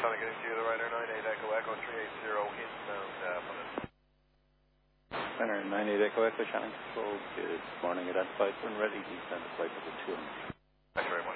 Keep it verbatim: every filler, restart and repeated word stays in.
Trying to get into the Ryder nine eight Echo Echo three eight zero inbound uh, Ryder nine eight Echo Echo Shannon Control, good morning, identified when ready, descend to flight level two hundred. Thanks very much.